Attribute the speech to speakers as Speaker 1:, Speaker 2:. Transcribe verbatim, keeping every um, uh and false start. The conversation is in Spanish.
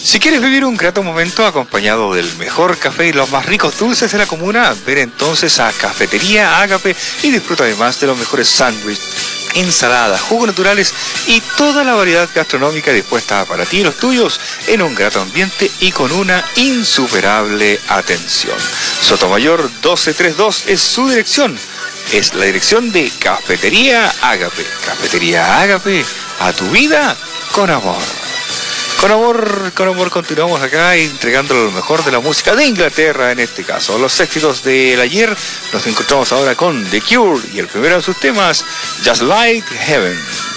Speaker 1: Si quieres vivir un grato momento acompañado del mejor café y los más ricos dulces de la comuna, ven entonces a Cafetería Ágape y disfruta además de los mejores sándwiches, ensaladas, jugos naturales y toda la variedad gastronómica dispuesta para ti y los tuyos en un grato ambiente y con una insuperable atención. Sotomayor doce treinta y dos es su dirección. Es la dirección de Cafetería Ágape. Cafetería Ágape, a tu vida con amor. Con amor, con amor continuamos acá entregándole lo mejor de la música de Inglaterra en este caso. Los éxitos del ayer. Nos encontramos ahora con The Cure y el primero de sus temas, Just Like Heaven.